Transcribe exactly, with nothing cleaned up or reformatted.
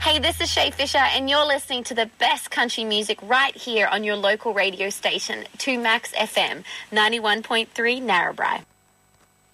Hey, this is Shay Fisher, and you're listening to the best country music right here on your local radio station, two Max F M, ninety-one point three Narrabri.